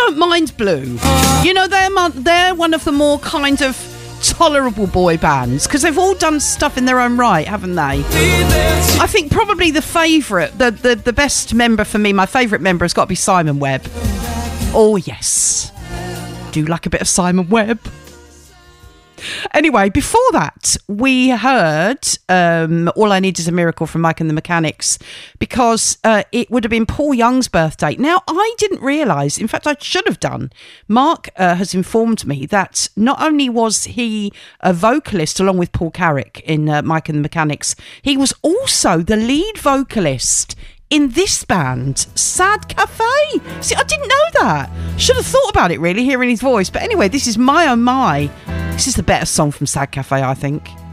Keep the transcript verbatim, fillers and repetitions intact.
don't mind Blue. You know, they're they're one of the more kind of tolerable boy bands because they've all done stuff in their own right, haven't they? I think probably the favourite, the, the, the best member for me, my favourite member has got to be Simon Webbe. Oh, yes. Do like a bit of Simon Webbe. Anyway, before that, we heard um, All I Need Is a Miracle from Mike and the Mechanics because uh, it would have been Paul Young's birthday. Now, I didn't realise, in fact, I should have done. Mark uh, has informed me that not only was he a vocalist along with Paul Carrick in uh, Mike and the Mechanics, he was also the lead vocalist in this band, Sad Cafe. See, I didn't know that. Should have thought about it, really, hearing his voice. But anyway, this is My Oh My. This is the better song from Sad Cafe, I think.